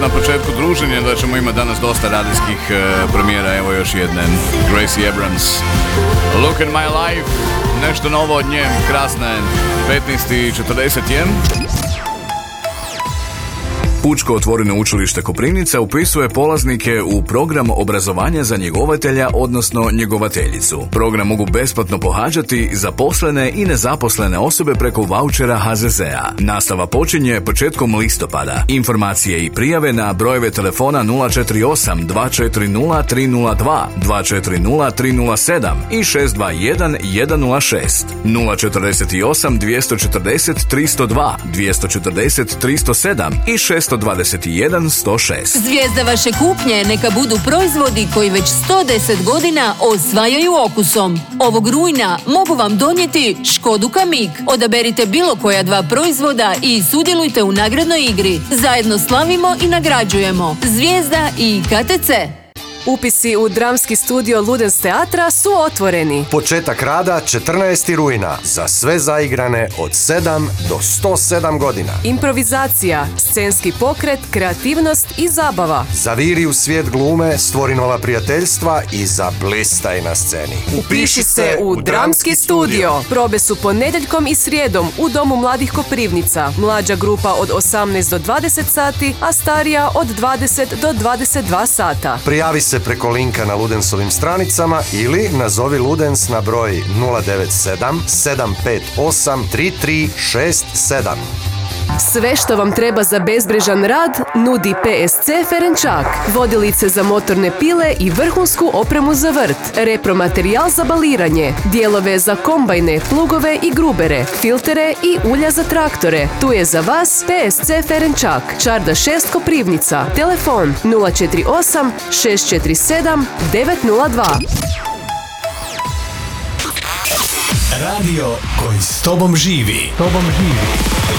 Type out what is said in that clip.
na početku druženja da ćemo imati danas dosta radijskih premijera. Evo još jedne, Gracie Abrams, Look in My Life, nešto novo od nje, krasne, 15:41. Pučko otvoreno učilište Koprivnica upisuje polaznike u program obrazovanja za njegovatelja, odnosno njegovateljicu. Program mogu besplatno pohađati zaposlene i nezaposlene osobe preko vaučera HZZ-a. Nastava počinje početkom listopada. Informacije i prijave na brojeve telefona 048 240 302, 240 307 i 621 106, 048 240 302, 240 307 i 621 106. Zvijezda vaše kupnje neka budu proizvodi koji već 110 godina osvajaju okusom. Ovog rujna mogu vam donijeti Škodu Kamiq. Odaberite bilo koja 2 proizvoda i sudjelujte u nagradnoj igri. Zajedno slavimo i nagrađujemo. Zvijezda i KTC. Upisi u dramski studio Ludens teatra su otvoreni. Početak rada 14. rujna za sve zaigrane od 7 do 107 godina. Improvizacija, scenski pokret, kreativnost i zabava. Zaviri u svijet glume, stvori nova prijateljstva i zablistaj na sceni. Upiši se u dramski studio. Probe su ponedjeljkom i srijedom u Domu mladih Koprivnica. Mlađa grupa od 18 do 20 sati, a starija od 20 do 22 sata. Prijavi se preko linka na Ludensovim stranicama ili nazovi Ludens na broj 097 758 3367. Sve što vam treba za bezbrižan rad nudi PSC Ferenčak. Vodilice za motorne pile i vrhunsku opremu za vrt. Repromaterijal za baliranje. Dijelove za kombajne, plugove i grubere. Filtere i ulja za traktore. Tu je za vas PSC Ferenčak. Čarda 6 Koprivnica. Telefon 048 647 902. Radio koji s tobom živi.